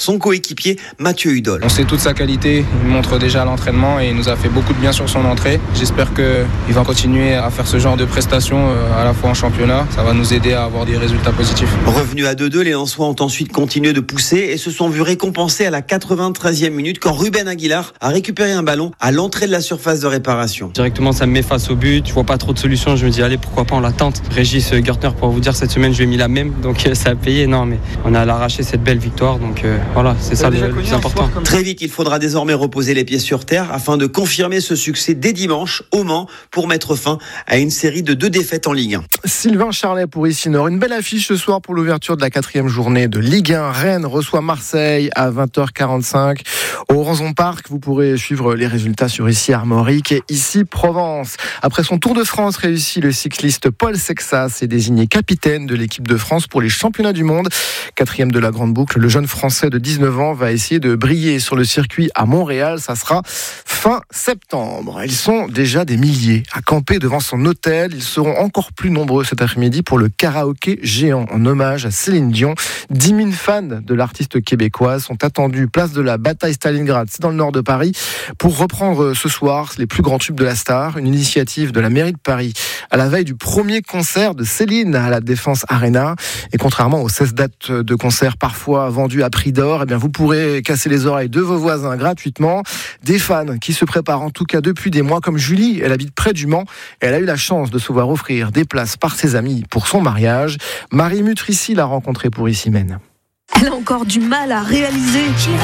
son coéquipier Mathieu Hudol. On sait toute sa qualité, il montre déjà à l'entraînement et il nous a fait beaucoup de bien sur son entrée. J'espère qu'il va continuer à faire ce genre de prestations à la fois en championnat. Ça va nous aider à avoir des résultats positifs. Revenus à 2-2, les Lensois ont ensuite continué de pousser et se sont vus récompensés à la 93e minute quand Ruben Aguilar a récupéré un ballon à l'entrée de la surface de réparation. Directement, ça me met face au but. Je vois pas trop de solutions. Je me dis, allez, pourquoi pas, on la tente. Régis Gertner, pour vous dire, cette semaine, je lui ai mis la même. Donc, ça a payé. Non, mais on a arraché cette belle victoire. Donc, voilà, c'est ça le plus important. Très vite, il faudra désormais reposer les pieds sur terre afin de confirmer ce succès dès dimanche au Mans pour mettre fin à une série de 2 défaites en Ligue 1. Sylvain Charlet pour ici Nord. Une belle affiche ce soir pour l'ouverture de la 4e journée de Ligue 1. Rennes reçoit Marseille à 20h45 au Ranzon Park. Vous pourrez suivre les résultats sur ici Armorique et ici Provence. Après son Tour de France réussi, le cycliste Paul Sexas est désigné capitaine de l'équipe de France pour les championnats du monde. 4e de la grande boucle, le jeune Français de 19 ans va essayer de briller sur le circuit à Montréal. Ça sera fin septembre. Ils sont déjà des milliers à camper devant son hôtel. Ils seront encore plus nombreux cet après-midi pour le karaoké géant en hommage à Céline Dion. 10 000 fans de l'artiste québécoise sont attendus place de la bataille Stalingrad, c'est dans le nord de Paris, pour reprendre ce soir les plus grands tubes de la star, une initiative de la mairie de Paris à la veille du premier concert de Céline à la Défense Arena. Et contrairement aux 16 dates de concert parfois vendues à prix d'or, eh bien vous pourrez casser les oreilles de vos voisins gratuitement. Des fans qui se préparent en tout cas depuis des mois, comme Julie, elle habite près du Mans. Elle a eu la chance de se voir offrir des places par ses amis pour son mariage. Marie Mutrici l'a rencontrée pour ici même. Elle a encore du mal à réaliser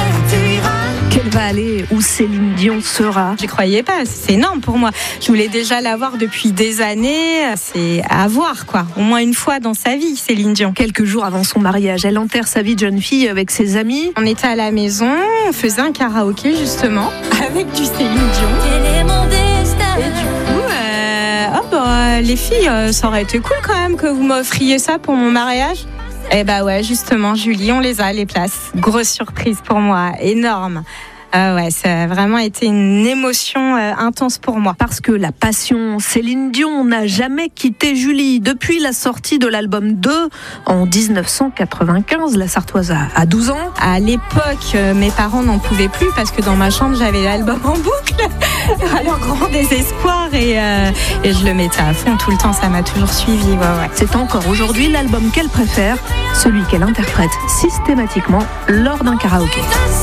qu'elle va aller où Céline Dion sera. Je croyais pas, c'est énorme pour moi. Je voulais déjà la voir depuis des années. C'est à voir, quoi. Au moins une fois dans sa vie, Céline Dion. Quelques jours avant son mariage, elle enterre sa vie de jeune fille avec ses amis. On était à la maison, on faisait un karaoké justement, avec du Céline Dion. Et du coup, les filles, ça aurait été cool quand même que vous m'offriez ça pour mon mariage. Eh bah ouais, justement, Julie, on les a, les places. Grosse surprise pour moi, énorme. Ouais, ça a vraiment été une émotion intense pour moi. Parce que la passion Céline Dion n'a jamais quitté Julie. Depuis la sortie de l'album 2 en 1995, la Sartoise a 12 ans. À l'époque, mes parents n'en pouvaient plus parce que dans ma chambre, j'avais l'album en boucle. À leur grand désespoir et je le mettais à fond tout le temps, ça m'a toujours suivi. Ouais. C'est encore aujourd'hui l'album qu'elle préfère, celui qu'elle interprète systématiquement lors d'un karaoké.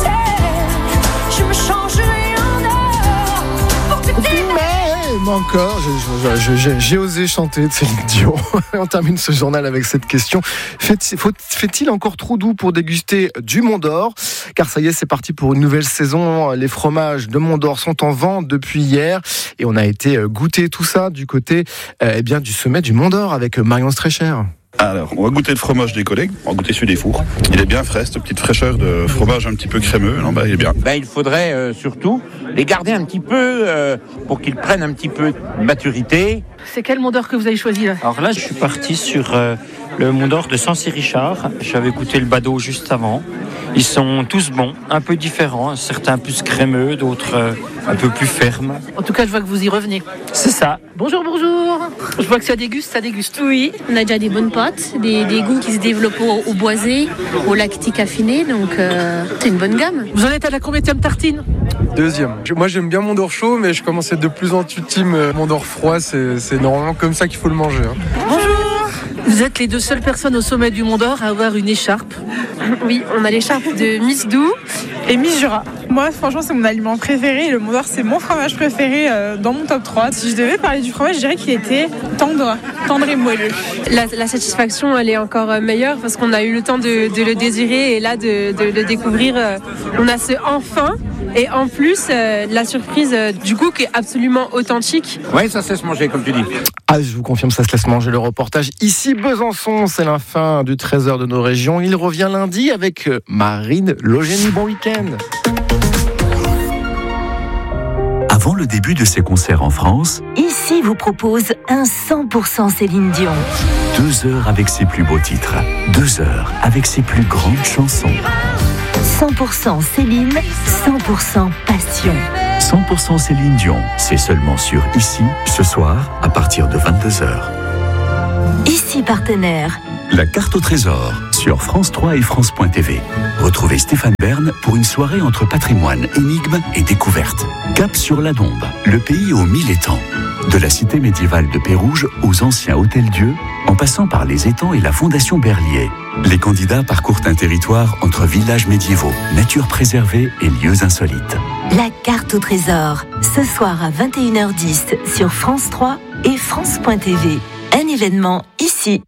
Encore, j'ai osé chanter de Céline Dion. On termine ce journal avec cette question. Fait-il encore trop doux pour déguster du Mont d'Or ? Car ça y est, c'est parti pour une nouvelle saison. Les fromages de Mont d'Or sont en vente depuis hier. Et on a été goûter tout ça du côté du sommet du Mont d'Or avec Marion Streicher. Alors, on va goûter le fromage des collègues, on va goûter celui des fours. Il est bien frais, cette petite fraîcheur de fromage un petit peu crémeux, non, il est bien. Il faudrait surtout les garder un petit peu pour qu'ils prennent un petit peu de maturité. C'est quel Mont d'Or que vous avez choisi là ? Alors là, je suis parti sur le Mont d'Or de Sancy-Richard. J'avais goûté le Badaud juste avant. Ils sont tous bons, un peu différents, certains plus crémeux, d'autres un peu plus fermes. En tout cas, je vois que vous y revenez. C'est ça. Bonjour. Je vois que ça déguste. Oui, on a déjà des bonnes pâtes, des goûts qui se développent au boisé, au lactique affiné, donc c'est une bonne gamme. Vous en êtes à la combienième tartine ? 2e. Moi, j'aime bien Mont d'Or chaud, mais je commence à être de plus en plus team Mont d'Or froid. C'est normalement comme ça qu'il faut le manger. Bonjour. Vous êtes les 2 seules personnes au sommet du Mont d'Or à avoir une écharpe. Oui, on a l'écharpe de Miss Doux et Miss Jura. Moi, franchement, c'est mon aliment préféré. Le Mont d'Or, c'est mon fromage préféré dans mon top 3. Si je devais parler du fromage, je dirais qu'il était tendre et moelleux. La satisfaction, elle est encore meilleure parce qu'on a eu le temps de le désirer et là, de le découvrir. On a ce enfin et en plus, la surprise du goût qui est absolument authentique. Oui, ça se laisse manger, comme tu dis. Ah, je vous confirme, ça se laisse manger. Le reportage ici, Besançon, c'est la fin du Trésor de nos régions. Il revient lundi avec Marine Logénie. Bon week-end. Avant le début de ses concerts en France, Ici vous propose un 100% Céline Dion. 2 heures avec ses plus beaux titres, 2 heures avec ses plus grandes chansons. 100% Céline, 100% passion. 100% Céline Dion, c'est seulement sur Ici, ce soir, à partir de 22h. Ici partenaire, La carte au trésor sur France 3 et France.tv. Retrouvez Stéphane Bern pour une soirée entre patrimoine, énigmes et découvertes. Cap sur la Dombe, le pays aux 1000 étangs. De la cité médiévale de Pérouges aux anciens hôtels-dieux, en passant par les étangs et la fondation Berlier. Les candidats parcourent un territoire entre villages médiévaux, nature préservée et lieux insolites. La carte au trésor, ce soir à 21h10 sur France 3 et France.tv. Un événement ici.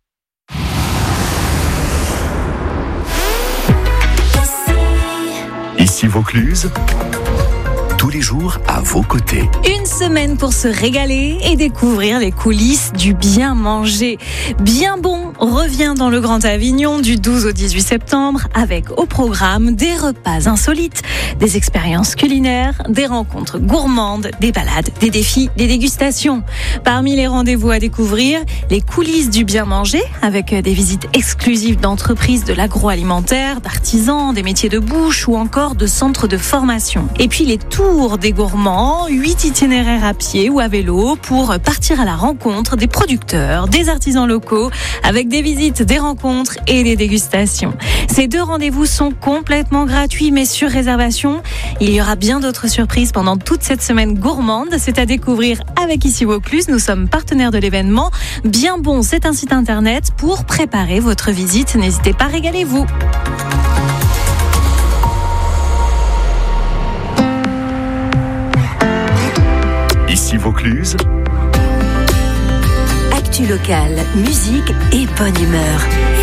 Ici Vaucluse, tous les jours à vos côtés. Une semaine pour se régaler et découvrir les coulisses du bien manger. Bien bon revient dans le Grand Avignon du 12 au 18 septembre avec au programme des repas insolites, des expériences culinaires, des rencontres gourmandes, des balades, des défis, des dégustations. Parmi les rendez-vous à découvrir, les coulisses du bien manger avec des visites exclusives d'entreprises de l'agroalimentaire, d'artisans, des métiers de bouche ou encore de centres de formation. Et puis les tours des gourmands, 8 itinéraires à pied ou à vélo pour partir à la rencontre des producteurs, des artisans locaux avec des visites, des rencontres et des dégustations. Ces 2 rendez-vous sont complètement gratuits mais sur réservation. Il y aura bien d'autres surprises pendant toute cette semaine gourmande. C'est à découvrir avec Ici Vaucluse. Nous sommes partenaires de l'événement. Bien bon, c'est un site internet pour préparer votre visite. N'hésitez pas, régalez-vous. Ici Vaucluse. Actu locale, musique et bonne humeur.